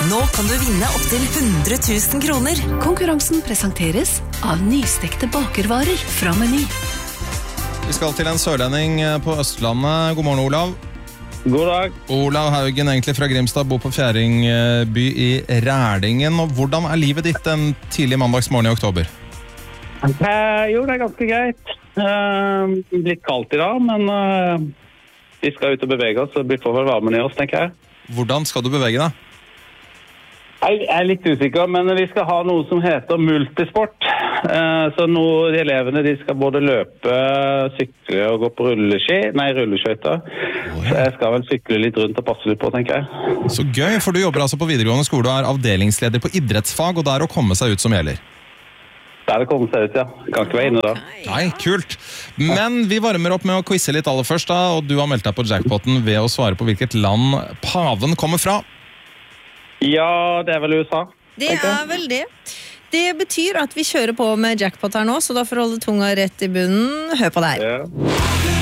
Nå kan du vinne opp til 100 000 kroner. Konkurransen presenteres av nystekte bakervarer fra Meny. Vi skal til en sørlending på Østlandet. God morgen, Olav. God dag. Olav Haugen, egentlig fra Grimstad, bor på Fjæringby i Rælingen. Og hvordan er livet ditt en tidlig mandagsmorgen i oktober? Jo, det er ganske greit. Litt kaldt i dag, men vi skal ut og bevege oss, så vi får vel varmen i oss, tenker jeg. Hvordan skal du bevege deg? Jeg er litt usikker, men vi skal ha noe som heter multisport. Så nå de elevene de skal både løpe, sykle og gå på rulleskøyter. Så jeg skal vel sykle litt rundt og passe litt på, tenker jeg. Så gøy, for du jobber altså på videregående skole og er avdelingsleder på idrettsfag, og der å komme seg ut som gjelder. Der det kommer seg ut, ja. Kan ikke være inne da. Nei, kult. Men vi varmer opp med å quizze litt aller først da, og du har meldt deg på jackpoten ved å svare på hvilket land paven kommer fra. Ja, det er vel USA. Det er vel det. Det betyr at vi kjører på med jackpot her nå, så da får du holde tunga rett i bunnen. Hør på det her. Ja.